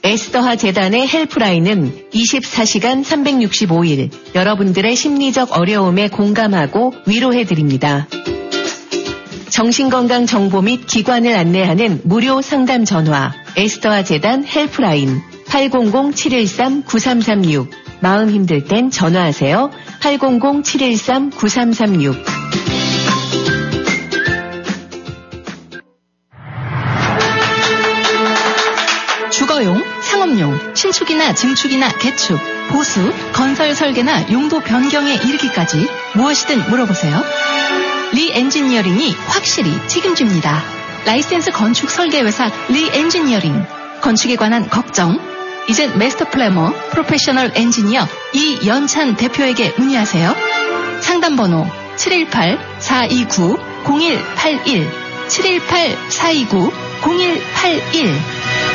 에스더하 재단의 헬프라인은 24시간 365일 여러분들의 심리적 어려움에 공감하고 위로해드립니다. 정신건강 정보 및 기관을 안내하는 무료 상담 전화 에스더하 재단 헬프라인 800-713-9336 마음 힘들 땐 전화하세요. 800-713-9336 주거용, 상업용, 신축이나 증축이나 개축, 보수, 건설 설계나 용도 변경에 이르기까지 무엇이든 물어보세요. 리 엔지니어링이 확실히 책임집니다. 라이센스 건축 설계 회사 리 엔지니어링. 건축에 관한 걱정, 이젠 마스터 플래너, 프로페셔널 엔지니어 이연찬 대표에게 문의하세요. 상담번호 718-429-0181 718-429-0181